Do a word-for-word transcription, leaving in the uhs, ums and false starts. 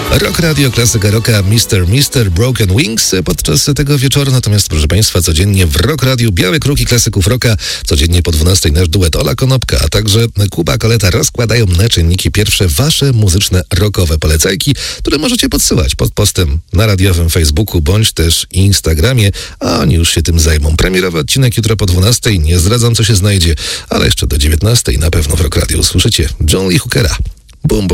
Rock Radio, klasyka rocka, mister mister Broken Wings podczas tego wieczoru. Natomiast, proszę Państwa, codziennie w Rock Radio białe kruki klasyków rocka. Codziennie po dwunastej nasz duet Ola Konopka, a także Kuba Koleta rozkładają na czynniki pierwsze Wasze muzyczne rockowe polecajki, które możecie podsyłać pod postem na radiowym Facebooku bądź też Instagramie, a oni już się tym zajmą. Premierowy odcinek jutro po dwunastej. Nie zdradzam, co się znajdzie, ale jeszcze do dziewiętnastej na pewno w Rock Radio usłyszycie John Lee Hookera. Bum, bum.